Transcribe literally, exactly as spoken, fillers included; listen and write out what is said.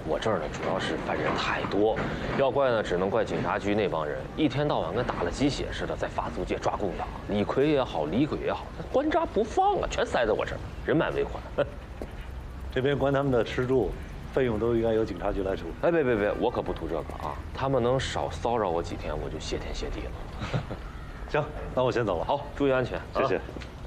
我这儿呢主要是犯人太多，要怪呢只能怪警察局那帮人，一天到晚跟打了鸡血似的，在法租界抓共党，李逵也好，李鬼也好，关闸不放啊，全塞在我这儿，人满为患。 这边关他们的吃住，费用都应该由警察局来出。 哎，别别别，我可不图这个啊！他们能少骚扰我几天，我就谢天谢地了。 行，那我先走了。 好，注意安全。 谢谢。 啊